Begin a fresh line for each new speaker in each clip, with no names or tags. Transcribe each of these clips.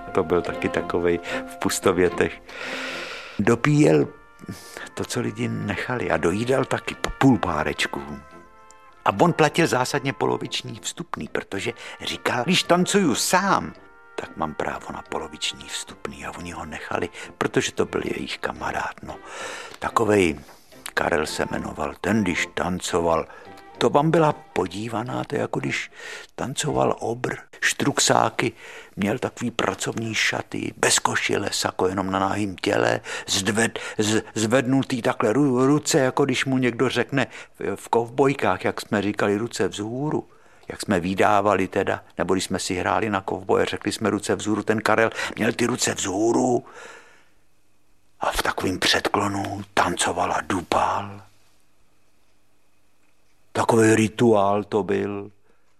To byl taky takovej v pustovětech. Dopíjel to, co lidi nechali a dojídal taky po půl párečku. A on platil zásadně poloviční vstupný, protože říkal, když tancuju sám, tak mám právo na poloviční vstupný a oni ho nechali, protože to byl jejich kamarád. No, takovej Karel se jmenoval, ten když tancoval, to vám byla podívaná, to je jako když tancoval obr, štruksáky, měl takový pracovní šaty, bez košile, sako jenom na nahým těle, zvednutý takhle ruce, jako když mu někdo řekne v kovbojkách, jak jsme říkali, ruce vzhůru, jak jsme vydávali teda, nebo když jsme si hráli na kovboje, řekli jsme ruce vzhůru, ten Karel měl ty ruce vzhůru a v takovým předklonu tancoval a dupal. Takový rituál to byl.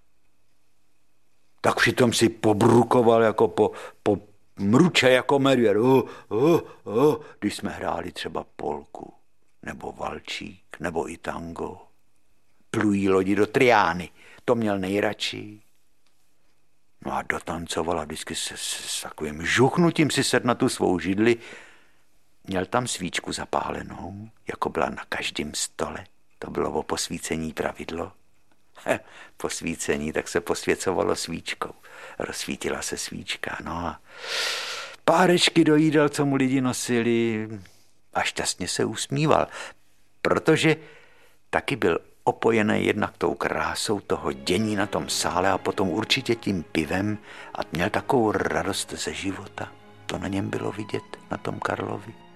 Tak přitom si pobrukoval jako po mruče jako medvěd. Když jsme hráli třeba polku, nebo valčík, nebo i tango. Plují lodi do Triány. To měl nejradši. No a dotancoval a vždycky se s takovým žuchnutím si sedl na tu svou židli. Měl tam svíčku zapálenou, jako byla na každém stole. To bylo o posvícení pravidlo. Posvícení, tak se posvěcovalo svíčkou. Rozsvítila se svíčka, no a párečky dojídal, co mu lidi nosili a šťastně se usmíval, protože taky byl opojený jednak tou krásou toho dění na tom sále a potom určitě tím pivem a měl takovou radost ze života. To na něm bylo vidět, na tom Karlovi.